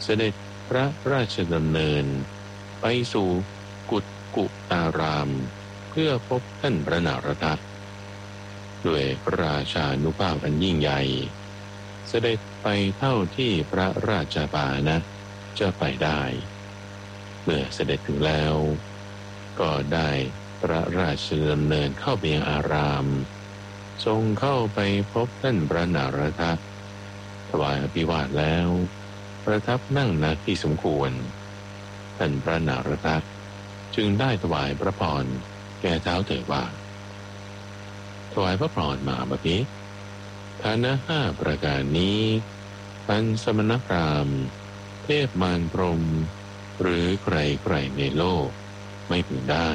เสด็จพระราชดำเนินไปสู่กุตารามเพื่อพบท่านพระนารถด้วยพระราชานุภาพอันยิ่งใหญ่เสด็จไปเท่าที่พระราชบานะจะไปได้เมื่อเสด็จถึงแล้วก็ได้พระราชดำเนินเข้าไปยังอารามทรงเข้าไปพบท่านพระนารถถวายอภิวาทแล้วประทับนั่งณที่สมควรท่านพระนารถจึงได้ถวายพระพรแก่เท้าเถิดว่าถวายพระพรมาบัดนี้ฐานะ5ประการนี้ท่านสมณพราหมณ์เทพมารพรหมหรือใครในโลกไม่พึงได้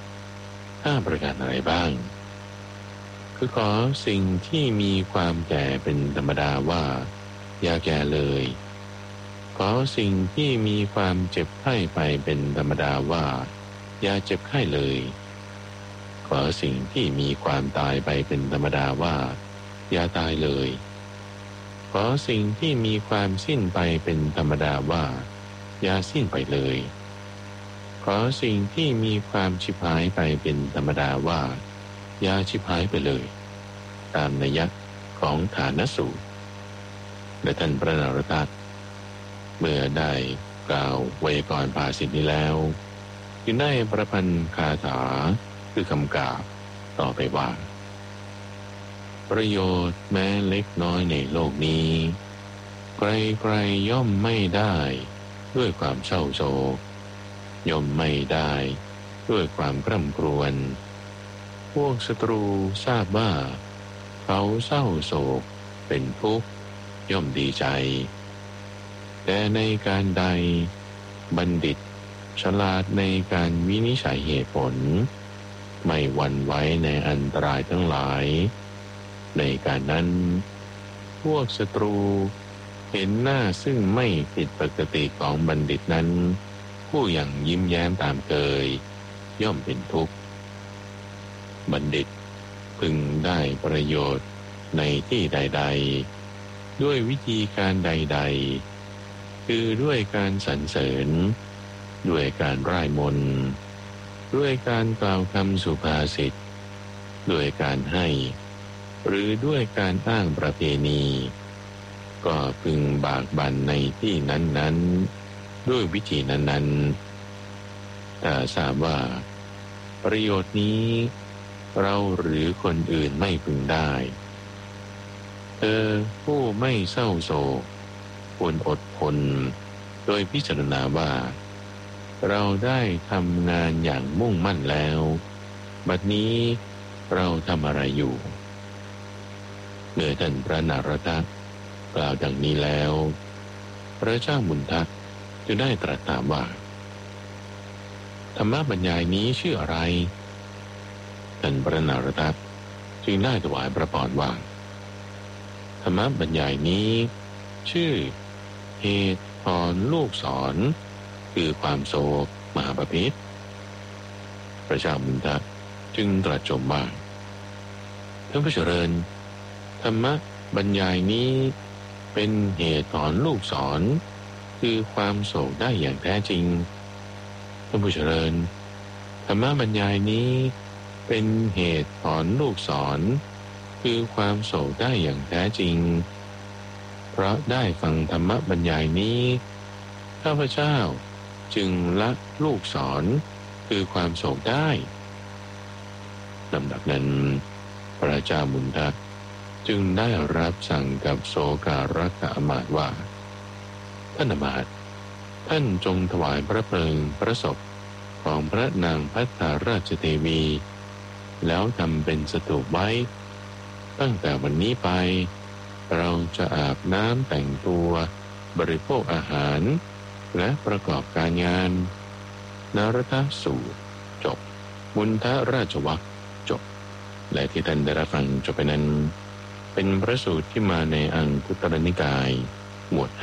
5ประการอะไรบ้างคือขอสิ่งที่มีความแก่เป็นธรรมดาว่าอย่าแก่เลยขอสิ่งที่มีความเจ็บไข้ไปเป็นธรรมดาว่าอย่าเจ็บไข้เลยขอสิ่งที่มีความตายไปเป็นธรรมดาว่าอย่าตายเลยขอสิ่งที่มีความสิ้นไปเป็นธรรมดาว่าอย่าสิ้นไปเลยขอสิ่งที่มีความฉิบหายไปเป็นธรรมดาว่าอย่าฉิบหายไปเลยตามนัยยะของฐานสูตรและท่านพระนารถเมื่อได้กล่าวไวยากรณ์ภาษิตนี้แล้วจึงได้ประพันธ์คาถาคือคำกล่าวต่อไปว่าประโยชน์แม้เล็กน้อยในโลกนี้ใครย่อมไม่ได้ด้วยความเศร้าโศกย่อมไม่ได้ด้วยความคร่ำครวญพวกศัตรูทราบว่าเขาเศร้าโศกเป็นทุกข์ย่อมดีใจแต่ในการใดบัณฑิตฉลาดในการวินิจฉัยเหตุผลไม่หวั่นไหวในอันตรายทั้งหลายในการนั้นพวกศัตรูเห็นหน้าซึ่งไม่ผิดปกติของบัณฑิตนั้นผู้อย่างยิ้มแย้มตามเคยย่อมเป็นทุกข์บัณฑิตพึงได้ประโยชน์ในที่ใดๆด้วยวิธีการใดๆคือด้วยการสรรเสริญด้วยการร่ายมนต์ด้วยการกล่าวคำสุภาษิตด้วยการให้หรือด้วยการอ้างประเพณีก็พึงบากบั่นในที่นั้นๆด้วยวิธีนั้นๆถ้าทราบว่าประโยชน์นี้เราหรือคนอื่นไม่พึงได้เธอผู้ไม่เศร้าโศกควรอดทนโดยพิจารณาว่าเราได้ทำงานอย่างมุ่งมั่นแล้วบัดนี้เราทำอะไรอยู่เมื่อท่านพระนารถกล่าวดังนี้แล้วพระเจ้ามุนทะจึงได้ตรัสถามว่าธรรมบรรยายนี้ชื่ออะไรท่านพระนารถจึงได้ถวายพระพรว่าธรรมบรรยายนี้ชื่อเหตุถอนลูกศรคือความโศกมหาบพิตรพระเจ้ามุนทะจึงตรัสชมว่าท่านผู้เจริญธรรมบรรยายนี้เป็นเหตุถอนลูกศรคือความโศกได้อย่างแท้จริงท่านผู้เจริญธรรมบรรยายนี้เป็นเหตุถอนลูกศรคือความโศกได้อย่างแท้จริงเพราะได้ฟังธรรมบรรยายนี้ข้าพเจ้าจึงละลูกศรคือความโศกได้ลำดับนั้นพระเจ้ามุนทะจึงได้รับสั่งกับโสการกะอมาตย์ว่าท่านอมาตย์ท่านจงถวายพระเพลิงพระศพของพระนางภัตตาราชเทวีแล้วทำเป็นสถูปไว้ตั้งแต่วันนี้ไปเราจะอาบน้ำแต่งตัวบริโภคอาหารและประกอบการงานนารถสูตรจบมุนทราชวรรคจบและที่ท่านได้รับฟังจบไปนั้นเป็นพระสูตรที่มาในอังคุตรนิกายหมวด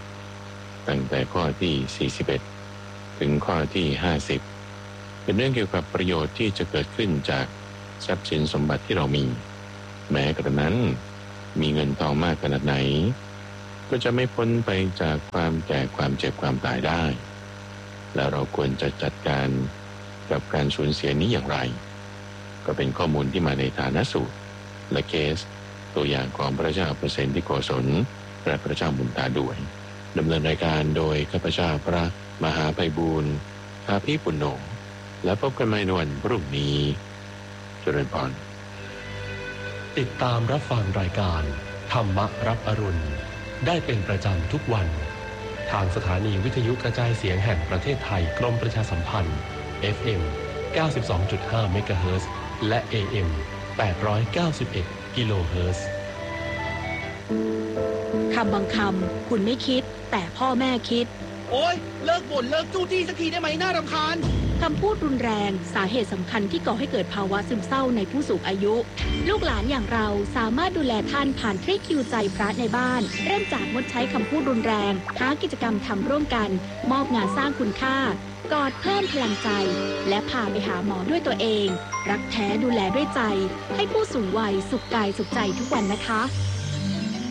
5ตั้งแต่ข้อที่41ถึงข้อที่50เป็นเรื่องเกี่ยวกับประโยชน์ที่จะเกิดขึ้นจากทรัพย์สินสมบัติที่เรามีแม้กระนั้นมีเงินทองมากขนาดไหนก็จะไม่พ้นไปจากความแก่ความเจ็บความตายได้แล้วเราควรจะจัดการกับการสูญเสียนี้อย่างไรก็เป็นข้อมูลที่มาในฐานะสูตรและเคสตัวอย่างของพระเจ้าเปอร์เซนต์ที่โกศลและพระเจ้ามุนตาด้วยดำเนินรายการโดยข้าพเจ้าพระมหาไพบูลย์อาภีปุณโญและพบกันใหม่ในวันพรุ่งนี้เจริญพรติดตามรับฟังรายการธรรมรับอรุณได้เป็นประจำทุกวันทางสถานีวิทยุกระจายเสียงแห่งประเทศไทยกรมประชาสัมพันธ์ FM 92.5 เมกะเฮิรตซ์และ AM 891 กิโลเฮิรตซ์คำบางคำคุณไม่คิดแต่พ่อแม่คิดโอ๊ยเลิกบ่นเลิกจู้จี้สักทีได้ไหมน่ารำคาญคำพูดรุนแรงสาเหตุสำคัญที่ก่อให้เกิดภาวะซึมเศร้าในผู้สูงอายุลูกหลานอย่างเราสามารถดูแลท่านผ่านทริคคิวใจพระในบ้านเริ่มจากงดใช้คำพูดรุนแรงหากิจกรรมทำร่วมกันมอบงานสร้างคุณค่ากอดเพิ่มพลังใจและพาไปหาหมอด้วยตัวเองรักแท้ดูแลด้วยใจให้ผู้สูงวัยสุขกายสุขใจทุกวันนะคะ